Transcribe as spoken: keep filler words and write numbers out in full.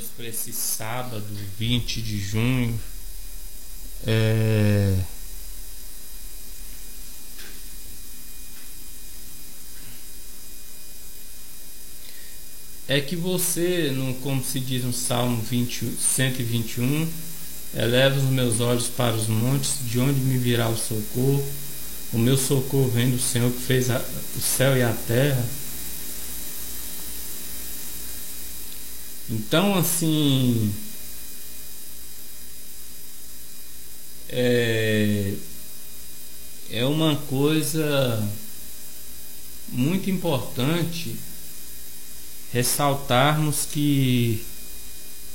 Deus para esse sábado, vinte de junho, é... é que você, no, como se diz no Salmo vinte, cento e vinte e um, eleva os meus olhos para os montes, de onde me virá o socorro. O meu socorro vem do Senhor que fez a, o céu e a terra. Então, assim, é, é uma coisa muito importante ressaltarmos que